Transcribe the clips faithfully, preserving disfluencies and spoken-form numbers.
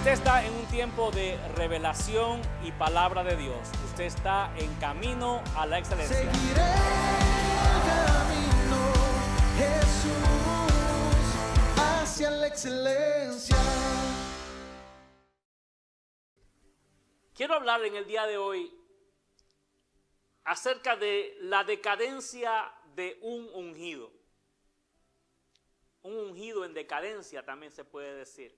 Usted está en un tiempo de revelación y palabra de Dios. Usted está en camino a la excelencia. Seguiré el camino, Jesús, hacia la excelencia. Quiero hablar en el día de hoy acerca de la decadencia de un ungido. Un ungido en decadencia también se puede decir.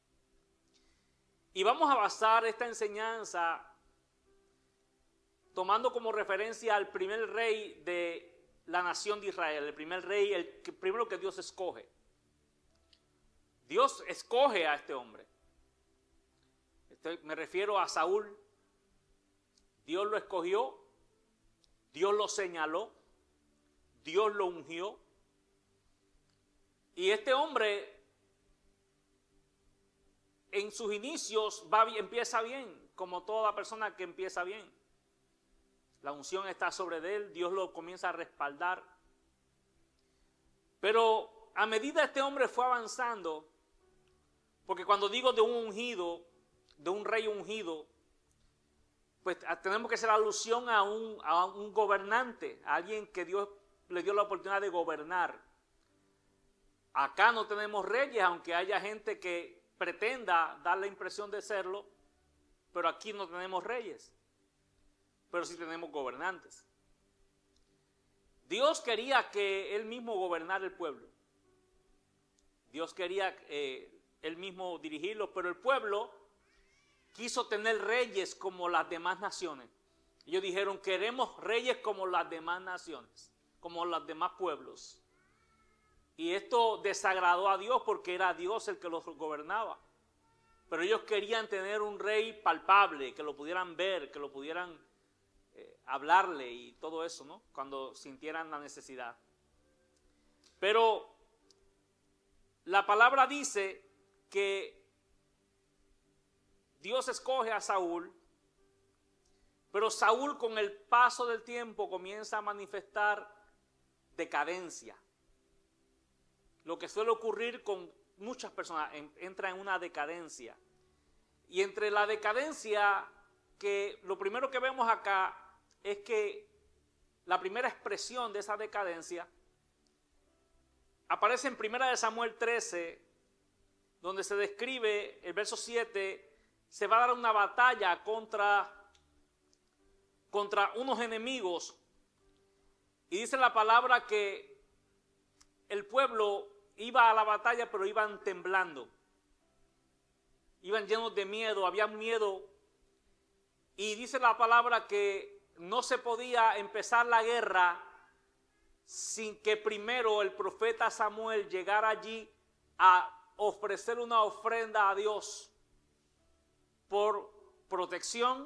Y vamos a basar esta enseñanza tomando como referencia al primer rey de la nación de Israel, el primer rey, el que, primero que Dios escoge. Dios escoge a este hombre. Estoy, me refiero a Saúl. Dios lo escogió, Dios lo señaló, Dios lo ungió. Y este hombre en sus inicios va, empieza bien, como toda persona que empieza bien. La unción está sobre él, Dios lo comienza a respaldar. Pero a medida este hombre fue avanzando, porque cuando digo de un ungido, de un rey ungido, pues tenemos que hacer alusión a un, a un gobernante, a alguien que Dios le dio la oportunidad de gobernar. Acá no tenemos reyes, aunque haya gente que pretenda dar la impresión de serlo, pero aquí no tenemos reyes, pero sí tenemos gobernantes. Dios quería que Él mismo gobernara el pueblo. Dios quería eh, Él mismo dirigirlo, pero el pueblo quiso tener reyes como las demás naciones. Ellos dijeron, queremos reyes como las demás naciones, como los demás pueblos. Y esto desagradó a Dios porque era Dios el que los gobernaba. Pero ellos querían tener un rey palpable, que lo pudieran ver, que lo pudieran eh, hablarle y todo eso, ¿no? Cuando sintieran la necesidad. Pero la palabra dice que Dios escoge a Saúl, pero Saúl con el paso del tiempo comienza a manifestar decadencia. Lo que suele ocurrir con muchas personas, en, entra en una decadencia. Y entre la decadencia, que lo primero que vemos acá es que la primera expresión de esa decadencia aparece en primera de Samuel trece, donde se describe, el verso siete, se va a dar una batalla contra, contra unos enemigos. Y dice la palabra que el pueblo iba a la batalla, pero iban temblando. Iban llenos de miedo, había miedo. Y dice la palabra que no se podía empezar la guerra sin que primero el profeta Samuel llegara allí a ofrecer una ofrenda a Dios por protección